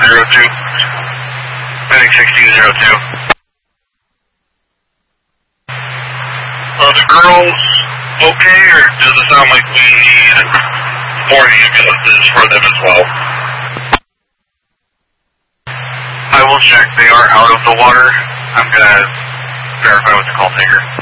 1602. Medic 1602. Are the girls okay, or does it sound like we need 4 ambulances for them as well? I will check. They are out of the water. I'm going to verify with the call taker.